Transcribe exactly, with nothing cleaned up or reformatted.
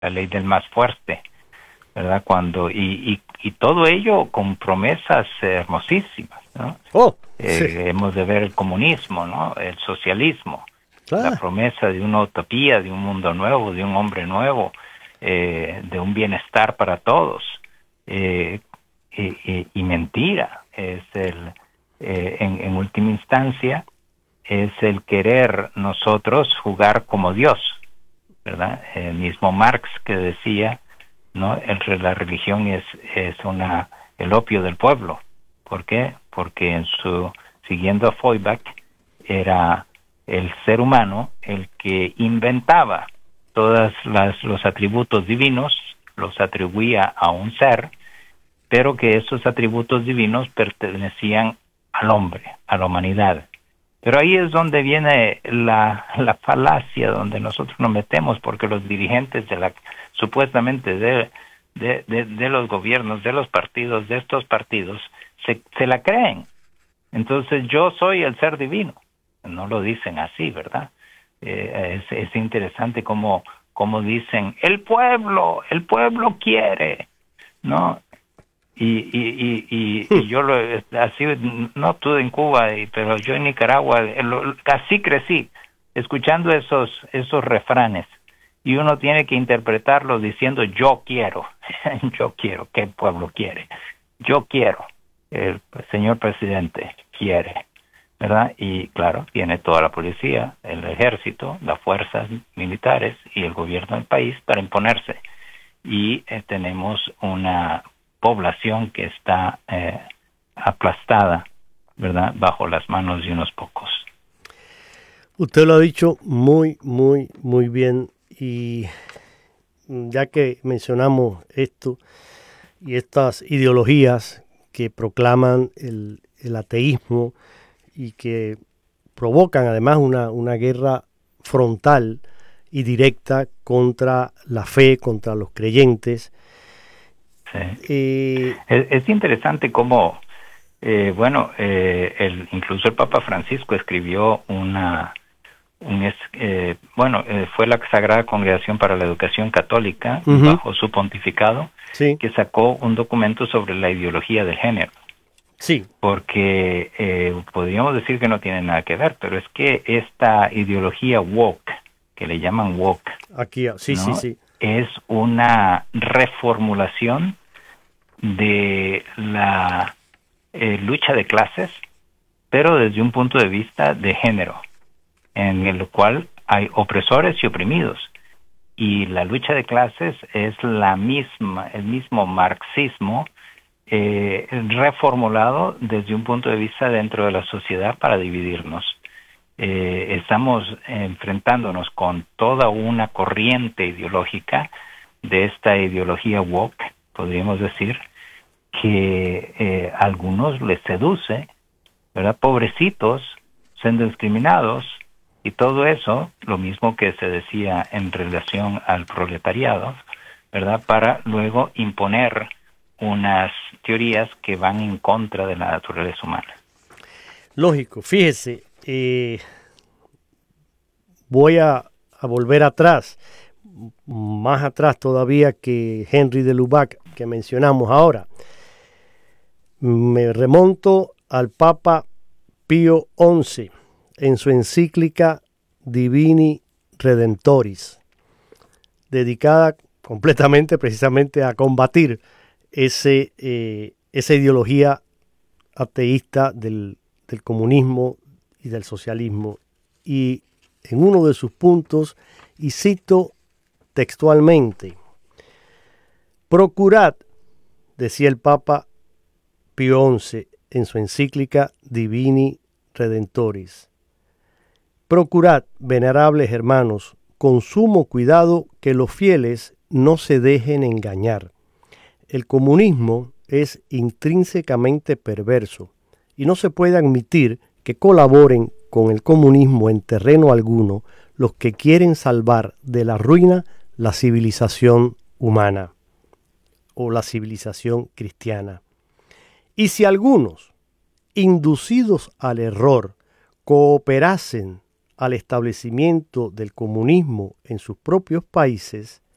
la ley del más fuerte, ¿verdad? Cuando y, y, y todo ello con promesas hermosísimas, ¿no? Oh, eh, sí. hemos de ver el comunismo, ¿no? El socialismo, Claro. la promesa de una utopía, de un mundo nuevo, de un hombre nuevo, eh, de un bienestar para todos, eh, y, y, y mentira es el eh, en, en última instancia es el querer nosotros jugar como Dios, ¿verdad? El mismo Marx que decía, ¿no? El, la religión es, es una, el opio del pueblo. ¿Por qué? Porque en su, siguiendo a Feuerbach, era el ser humano el que inventaba todos los atributos divinos, los atribuía a un ser, pero que esos atributos divinos pertenecían al hombre, a la humanidad. Pero ahí es donde viene la, la falacia, donde nosotros nos metemos, porque los dirigentes de la supuestamente de, de, de, de los gobiernos, de los partidos, de estos partidos, se, se la creen. Entonces yo soy el ser divino. No lo dicen así, ¿verdad? Eh, es, es interesante cómo, cómo dicen, el pueblo, el pueblo quiere, ¿no? Y, y, y, y, y yo lo así, no tú en Cuba, y, pero yo en Nicaragua, lo, así crecí, escuchando esos, esos refranes. Y uno tiene que interpretarlos diciendo yo quiero, yo quiero, ¿qué pueblo quiere? Yo quiero, el señor presidente quiere, ¿verdad? Y claro, tiene toda la policía, el ejército, las fuerzas militares y el gobierno del país para imponerse. Y eh, tenemos una población que está eh, aplastada, ¿verdad?, bajo las manos de unos pocos. Usted lo ha dicho muy, muy, muy bien. Y ya que mencionamos esto y estas ideologías que proclaman el, el ateísmo y que provocan además una, una guerra frontal y directa contra la fe, contra los creyentes. Sí. Eh, es, es interesante cómo, eh, bueno, eh, el, incluso el Papa Francisco escribió una, un, eh, bueno, eh, fue la Sagrada Congregación para la Educación Católica, uh-huh. bajo su pontificado, sí. que sacó un documento sobre la ideología del género. Sí. Porque eh, podríamos decir que no tiene nada que ver, pero es que esta ideología woke, que le llaman woke, aquí, sí, ¿no? sí, sí, es una reformulación de la eh, lucha de clases, pero desde un punto de vista de género, en el cual hay opresores y oprimidos. Y la lucha de clases es la misma, el mismo marxismo eh, reformulado desde un punto de vista dentro de la sociedad para dividirnos. Eh, estamos enfrentándonos con toda una corriente ideológica de esta ideología woke, podríamos decir, que eh, a algunos les seduce, ¿verdad? Pobrecitos, siendo discriminados, y todo eso, lo mismo que se decía en relación al proletariado, ¿verdad? Para luego imponer unas teorías que van en contra de la naturaleza humana. Lógico, fíjese, eh, voy a, a volver atrás, más atrás todavía que Henry de Lubac, que mencionamos ahora. Me remonto al Papa Pío once en su encíclica Divini Redentoris, dedicada completamente precisamente a combatir ese, eh, esa ideología ateísta del, del comunismo y del socialismo. Y en uno de sus puntos, y cito textualmente, procurad, decía el Papa Pío once en su encíclica Divini Redentoris, procurad, venerables hermanos, con sumo cuidado que los fieles no se dejen engañar. El comunismo es intrínsecamente perverso y no se puede admitir que colaboren con el comunismo en terreno alguno los que quieren salvar de la ruina la civilización humana o la civilización cristiana. Y si algunos, inducidos al error, cooperasen al establecimiento del comunismo en sus propios países,